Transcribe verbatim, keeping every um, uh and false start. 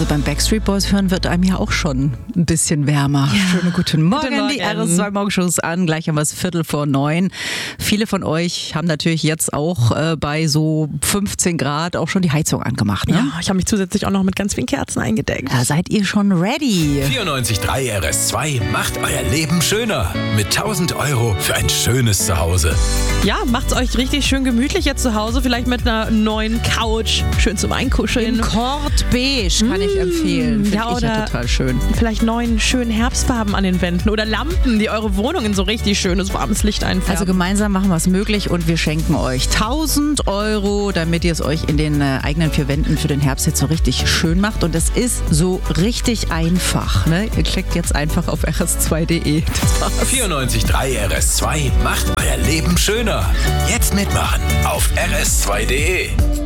beim Backstreet Boys hören wird einem ja auch schon ein bisschen wärmer. Ja. Schönen guten Morgen, Guten Morgen. Die R S zwei Morgenshows an. Gleich haben wir es Viertel vor neun. Viele von euch haben natürlich jetzt auch äh, bei so fünfzehn Grad auch schon die Heizung angemacht. Ne? Ja, ich habe mich zusätzlich auch noch mit ganz vielen Kerzen eingedeckt. Da seid ihr schon ready. vierundneunzig Komma drei R S zwei macht euer Leben schöner. Mit tausend Euro für ein schönes Zuhause. Ja, macht's euch richtig schön gemütlich jetzt zu Hause. Vielleicht mit einer neuen Couch. Schön zum Einkuscheln. In Kord Beige kann ich empfehlen. Finde ja, ich ja total schön. Vielleicht neuen schönen Herbstfarben an den Wänden oder Lampen, die eure Wohnung in so richtig schönes warmes Licht einfärben. Also gemeinsam machen wir es möglich und wir schenken euch tausend Euro, damit ihr es euch in den äh, eigenen vier Wänden für den Herbst jetzt so richtig schön macht. Und es ist so richtig einfach. Ne? Ihr klickt jetzt einfach auf r s zwei punkt d e. Das war's. vierundneunzig Komma drei R S zwei macht euer Leben schöner. Jetzt mitmachen auf r s zwei punkt d e.